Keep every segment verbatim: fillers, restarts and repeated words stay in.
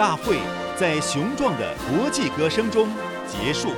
大会在雄壮的国际歌声中结束。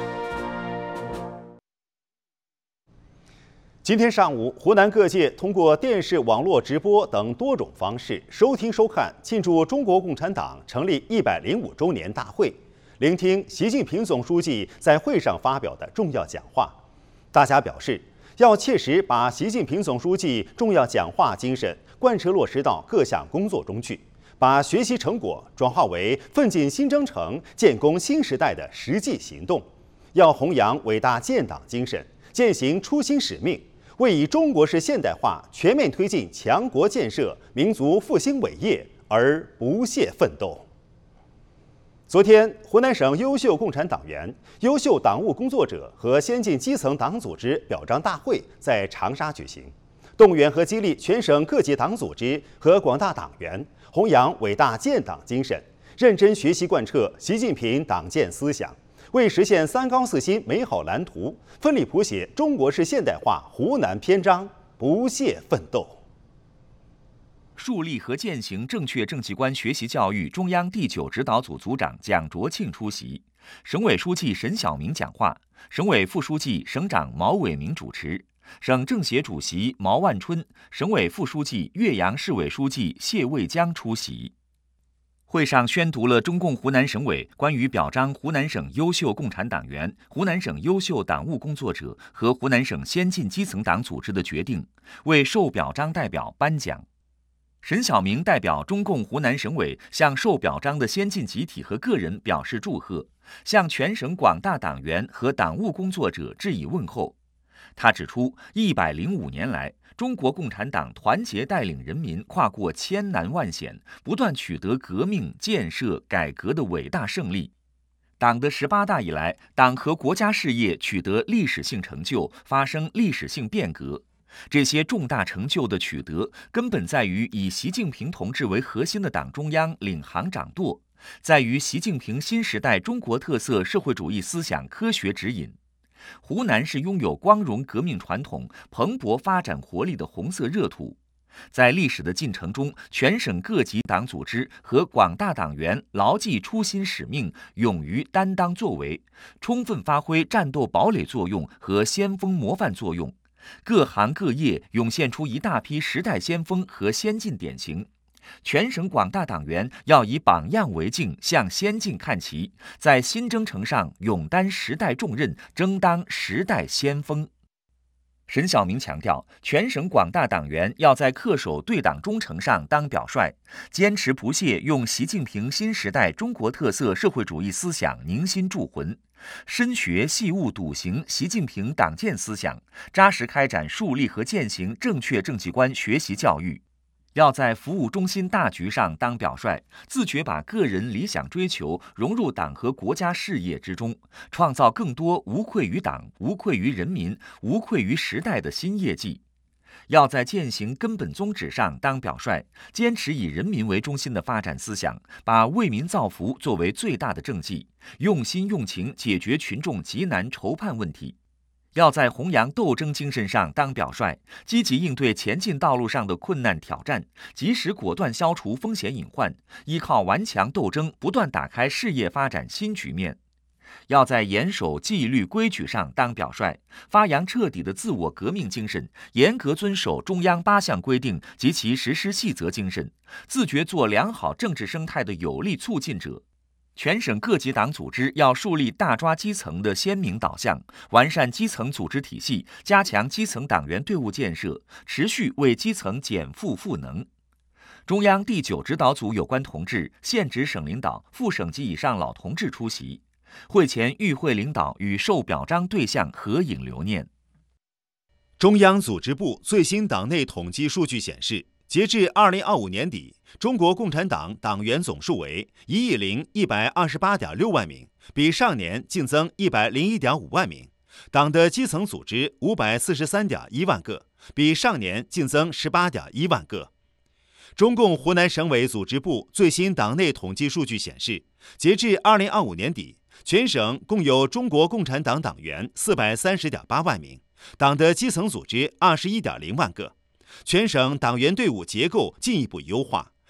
今天上午，湖南各界通过电视、网络直播等多种方式收听收看庆祝中国共产党成立一百零五周年大会，聆听习近平总书记在会上发表的重要讲话。大家表示，要切实把习近平总书记重要讲话精神贯彻落实到各项工作中去，把学习成果转化为奋进新征程、建功新时代的实际行动。要弘扬伟大建党精神，践行初心使命，为以中国式现代化全面推进强国建设、民族复兴伟业而不懈奋斗。昨天，湖南省优秀共产党员、优秀党务工作者和先进基层党组织表彰大会在长沙举行，动员和激励全省各级党组织和广大党员弘扬伟大建党精神，认真学习贯彻习近平党建思想，为实现三高四新美好蓝图，奋力谱写中国式现代化湖南篇章，不懈奋斗。 树立和践行正确政绩观学习教育中央第九指导组组长蒋卓庆出席，省委书记沈晓明讲话，省委副书记、省长毛伟民主持，省政协主席毛万春、省委副书记、岳阳市委书记谢卫江出席。会上宣读了中共湖南省委关于表彰湖南省优秀共产党员、湖南省优秀党务工作者和湖南省先进基层党组织的决定，为受表彰代表颁奖。沈晓明代表中共湖南省委向受表彰的先进集体和个人表示祝贺，向全省广大党员和党务工作者致以问候。他指出，一百零五年来，中国共产党团结带领人民跨过千难万险，不断取得革命、建设、改革的伟大胜利。党的十八大以来，党和国家事业取得历史性成就，发生历史性变革。这些重大成就的取得，根本在于以习近平同志为核心的党中央领航掌舵，在于习近平新时代中国特色社会主义思想科学指引。湖南是拥有光荣革命传统、蓬勃发展活力的红色热土。在历史的进程中，全省各级党组织和广大党员牢记初心使命，勇于担当作为，充分发挥战斗堡垒作用和先锋模范作用。各行各业涌现出一大批时代先锋和先进典型。全省广大党员要以榜样为镜，向先进看齐，在新征程上勇担时代重任，争当时代先锋。沈晓明强调，全省广大党员要在恪守对党忠诚上当表率，坚持不懈用习近平新时代中国特色社会主义思想凝心铸魂，深学细悟笃行习近平党建思想，扎实开展树立和践行正确政绩观学习教育。要在服务中心大局上当表率，自觉把个人理想追求融入党和国家事业之中，创造更多无愧于党、无愧于人民、无愧于时代的新业绩。要在践行根本宗旨上当表率，坚持以人民为中心的发展思想，把为民造福作为最大的政绩，用心用情解决群众急难愁盼问题。要在弘扬斗争精神上当表率，积极应对前进道路上的困难挑战，及时果断消除风险隐患，依靠顽强斗争不断打开事业发展新局面。要在严守纪律规矩上当表率，发扬彻底的自我革命精神，严格遵守中央八项规定及其实施细则精神，自觉做良好政治生态的有力促进者。全省各级党组织要树立大抓基层的鲜明导向，完善基层组织体系，加强基层党员队伍建设，持续为基层减负赋能。中央第九指导组有关同志、现职省领导、副省级以上老同志出席。会前，与会领导与受表彰对象合影留念。 中央组织部最新党内统计数据显示，截至二零二五年底，中国共产党党员总数为一亿零一百二十八点六万名，比上年净增一百零一点五万名。党的基层组织五百四十三点一万个，比上年净增十八点一万个。中共湖南省委组织部最新党内统计数据显示，截至二零二五年底，全省共有中国共产党党员四百三十点八万名，党的基层组织二十一点零万个。全省党员队伍结构进一步优化，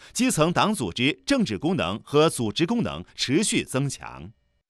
基层党组织政治功能和组织功能持续增强。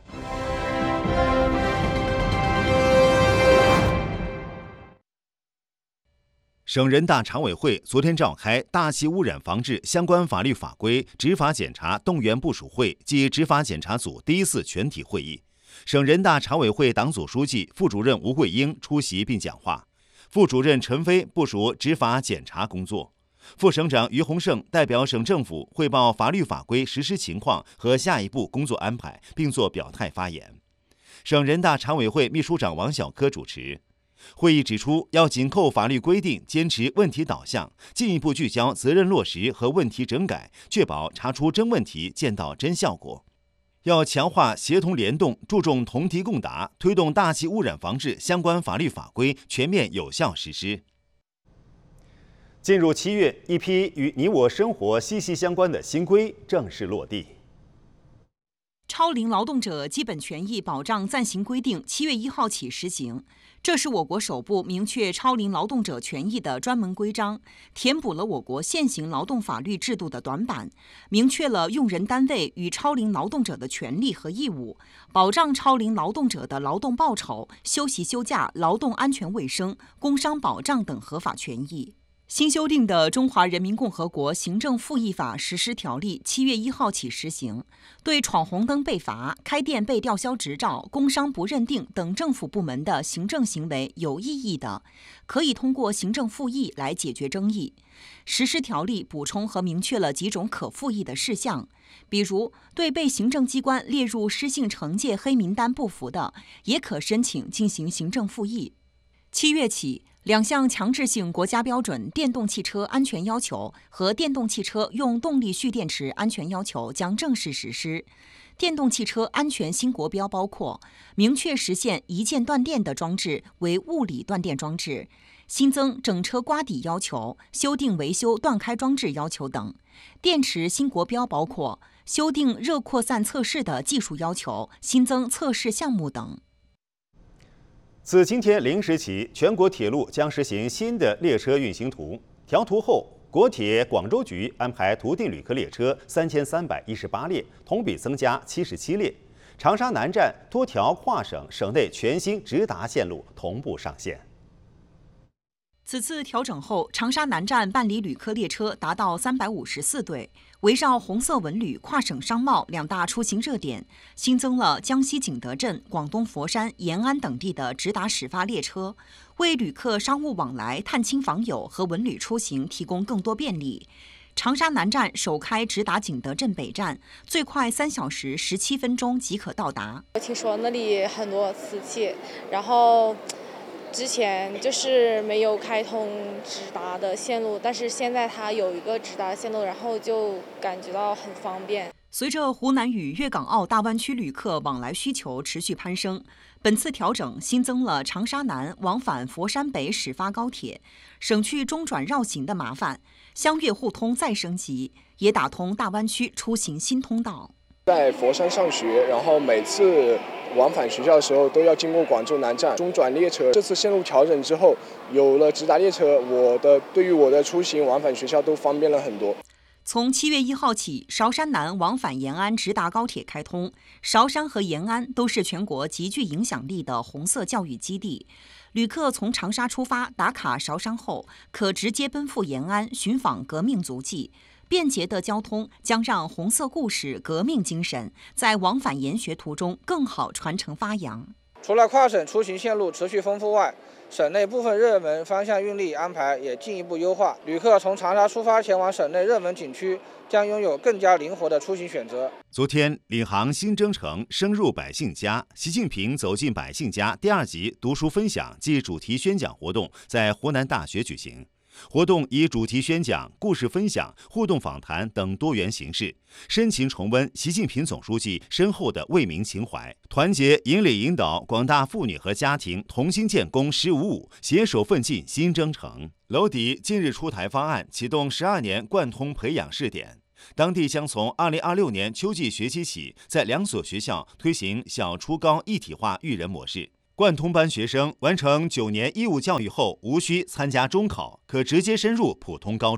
省人大常委会昨天召开大气污染防治相关法律法规执法检查动员部署会暨执法检查组第一次全体会议，省人大常委会党组书记、副主任吴桂英出席并讲话，副主任陈飞部署执法检查工作，副省长于洪胜代表省政府汇报法律法规实施情况和下一步工作安排，并作表态发言。省人大常委会秘书长王小科主持。会议指出，要紧扣法律规定，坚持问题导向，进一步聚焦责任落实和问题整改，确保查出真问题、见到真效果。要强化协同联动，注重同题共答，推动大气污染防治相关法律法规全面有效实施。进入七月，一批与你我生活息息相关的新规正式落地。 超龄劳动者基本权益保障暂行规定七月一号起实行，这是我国首部明确超龄劳动者权益的专门规章，填补了我国现行劳动法律制度的短板，明确了用人单位与超龄劳动者的权利和义务，保障超龄劳动者的劳动报酬、休息休假、劳动安全卫生、工伤保障等合法权益。新修订的《中华人民共和国行政复议法实施条例》七月一号起实行，对闯红灯被罚、开店被吊销执照、工伤不认定等政府部门的行政行为有异议的，可以通过行政复议来解决争议。实施条例补充和明确了几种可复议的事项，比如对被行政机关列入失信惩戒黑名单不服的，也可申请进行行政复议。七月起，两项强制性国家标准电动汽车安全要求和电动汽车用动力蓄电池安全要求将正式实施。电动汽车安全新国标包括明确实现一键断电的装置为物理断电装置，新增整车刮底要求、修订维修断开装置要求等。电池新国标包括修订热扩散测试的技术要求、新增测试项目等。 自今天零时起，全国铁路将实行新的列车运行图。调图后，国铁广州局安排图定旅客列车三千三百一十八列，同比增加七十七列。长沙南站多条跨省、省内全新直达线路同步上线。 此次调整后，长沙南站办理旅客列车达到三百五十四对，围绕红色文旅、跨省商贸两大出行热点，新增了江西景德镇、广东佛山、延安等地的直达始发列车，为旅客商务往来、探亲访友和文旅出行提供更多便利。长沙南站首开直达景德镇北站，最快三小时十七分钟即可到达。 我听说那里很多瓷器，然后之前就是没有开通直达的线路，但是现在它有一个直达线路，然后就感觉到很方便。 随着湖南与粤港澳大湾区旅客往来需求持续攀升，本次调整新增了长沙南往返佛山北始发高铁，省去中转绕行的麻烦，湘粤互通再升级，也打通大湾区出行新通道。 在佛山上学，然后每次往返学校的时候都要经过广州南站中转列车。这次线路调整之后，有了直达列车，我的对于我的出行往返学校都方便了很多。 从七月一号起，韶山南往返延安直达高铁开通。韶山和延安都是全国极具影响力的红色教育基地。旅客从长沙出发打卡韶山后，可直接奔赴延安寻访革命足迹。便捷的交通将让红色故事、革命精神在往返研学途中更好传承发扬。 除了跨省出行线路持续丰富外，省内部分热门方向运力安排也进一步优化。旅客从长沙出发前往省内热门景区，将拥有更加灵活的出行选择。 昨天，领航新征程深入百姓家，习近平走进百姓家第二集读书分享暨主题宣讲活动在湖南大学举行。活动以主题宣讲、故事分享、互动访谈等多元形式，深情重温习近平总书记深厚的为民情怀，团结引领引导广大妇女和家庭同心建功“十五五”，携手奋进新征程。娄迪近日出台方案，启动十二年贯通培养试点，当地将从二零二六年秋季学期起，在两所学校推行小初高一体化育人模式。贯通班学生完成九年义务教育后，无需参加中考，可直接升入普通高中。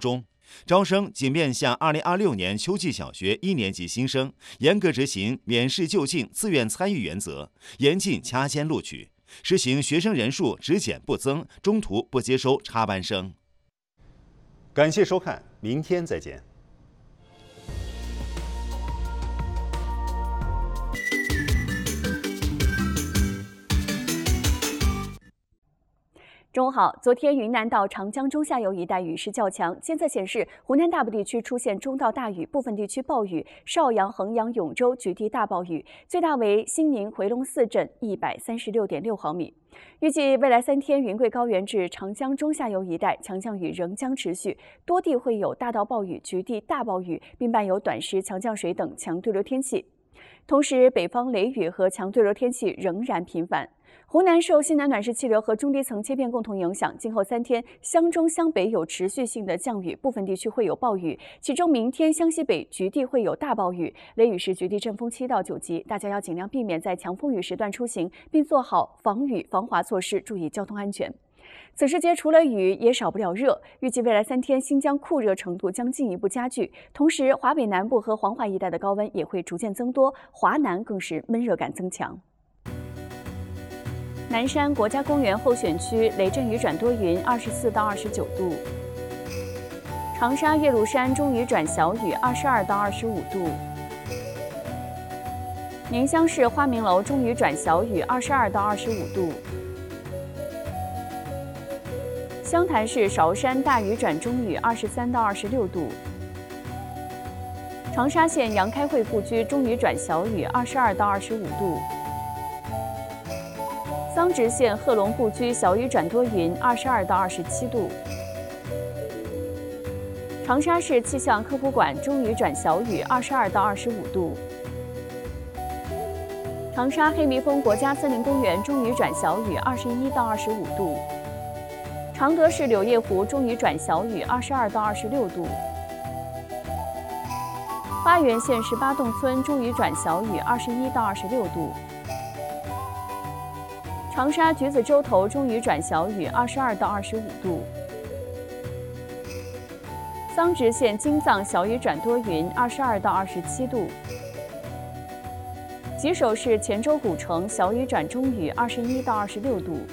招生仅面向二零二六年秋季小学一年级新生，严格执行免试就进、自愿参与原则，严禁掐尖录取，实行学生人数只减不增，中途不接收插班生。感谢收看，明天再见。 中午好，昨天云南到长江中下游一带雨势较强，监测显示湖南大部地区出现中到大雨，部分地区暴雨，邵阳、衡阳、永州局地大暴雨，最大为兴宁回龙寺镇一百三十六点六毫米。预计未来三天，云贵高原至长江中下游一带强降雨仍将持续，多地会有大到暴雨、局地大暴雨，并伴有短时强降水等强对流天气。同时，北方雷雨和强对流天气仍然频繁。湖南受西南暖湿气流和中低层切片共同影响，今后三天湘中湘北有持续性的降雨，部分地区会有暴雨，其中明天湘西北局地会有大暴雨，雷雨时局地阵风七到九级，大家要尽量避免在强风雨时段出行，并做好防雨防滑措施，注意交通安全。此时节除了雨，也少不了热。预计未来三天，新疆酷热程度将进一步加剧，同时华北南部和黄淮一带的高温也会逐渐增多，华南更是闷热感增强。南山国家公园候选区雷阵雨转多云，二十四到二十九度；长沙岳麓山中雨转小雨，二十二到二十五度；宁乡市花明楼中雨转小雨，二十二到二十五度；湘潭市韶山大雨转中雨，二十三到二十六度；长沙县杨开会故居中雨转小雨，二十二到二十五度；桑植县贺龙故居小雨转多云，二十二到二十七度；长沙市气象科普馆中雨转小雨，二十二到二十五度；长沙黑蜜蜂国家森林公园中雨转小雨，二十一到二十五度；常德市柳叶湖中雨转小雨，二十二到二十六度；花园县十八洞村中雨转小雨，二十一到二十六度；长沙橘子洲头中雨转小雨，二十二到二十五度；桑植县金藏小雨转多云，二十二到二十七度；吉首市黔州古城小雨转中雨，二十一到二十六度；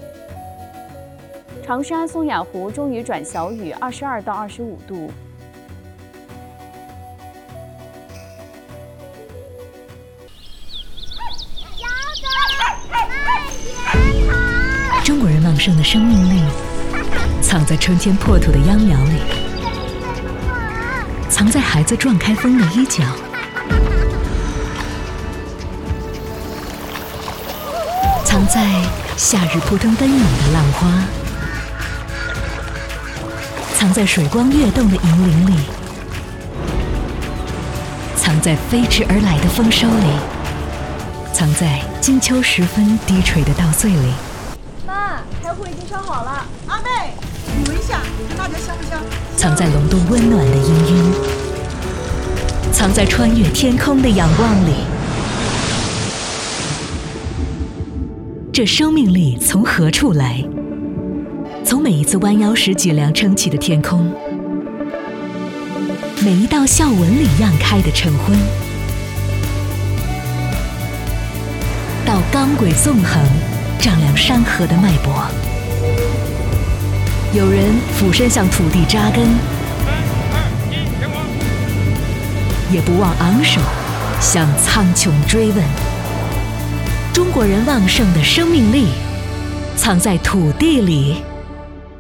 长沙松雅湖中雨转小雨，二十二到二十五度。 中国人旺盛的生命力，藏在春天破土的秧苗里，藏在孩子撞开风的衣角，藏在夏日扑腾奔涌的浪花，藏在水光跃动的银铃里，藏在飞驰而来的丰收里，藏在金秋时分低垂的稻穗里。 妈，柴火已经烧好了。阿妹，你闻一下，这辣椒香不香？ 藏在隆冬温暖的氤氲，藏在穿越天空的仰望里。这生命力从何处来？从每一次弯腰时脊梁撑起的天空，每一道笑纹里漾开的晨昏，到钢轨纵横丈量山河的脉搏。有人俯身向土地扎根，也不忘昂首向苍穹追问。中国人旺盛的生命力，藏在土地里。